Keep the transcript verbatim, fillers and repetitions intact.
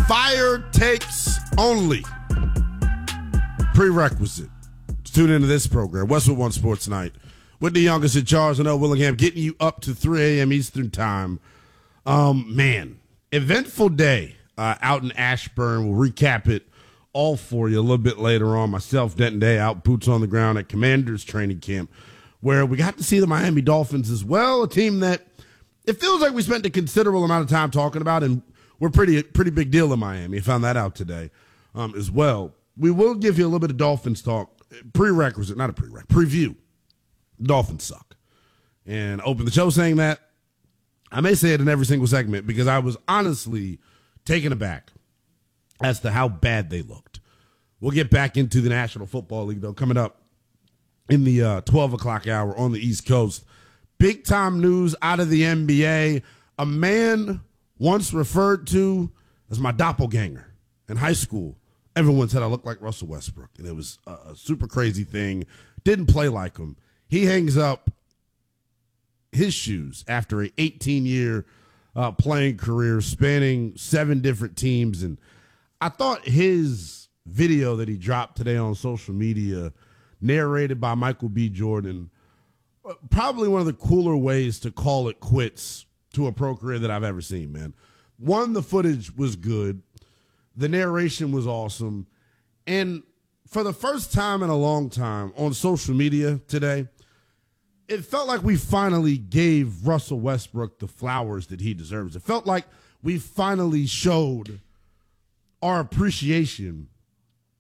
Fire takes only. Prerequisite. Tune into this program, Westwood One Sports Night, with the youngest in charge, and L. Willingham, getting you up to three a.m. Eastern Time. Um, man, eventful day uh, out in Ashburn. We'll recap it all for you a little bit later on. Myself, Denton Day, out boots on the ground at Commanders training camp, where we got to see the Miami Dolphins as well, a team that it feels like we spent a considerable amount of time talking about, and we're pretty pretty big deal in Miami. I found that out today um, as well. We will give you a little bit of Dolphins talk. Prerequisite, not a prerequisite, preview. Dolphins suck. And open the show saying that. I may say it in every single segment because I was honestly taken aback as to how bad they looked. We'll get back into the National Football League, though, coming up in the uh, twelve o'clock hour on the East Coast. Big-time news out of the N B A. A man once referred to as my doppelganger in high school. Everyone said I looked like Russell Westbrook, and it was a, a super crazy thing. Didn't play like him. He hangs up his shoes after an eighteen-year uh, playing career spanning seven different teams. And I thought his video that he dropped today on social media, narrated by Michael B. Jordan, probably one of the cooler ways to call it quits to a pro career that I've ever seen, man. One, the footage was good. The narration was awesome. And for the first time in a long time on social media today, it felt like we finally gave Russell Westbrook the flowers that he deserves. It felt like we finally showed our appreciation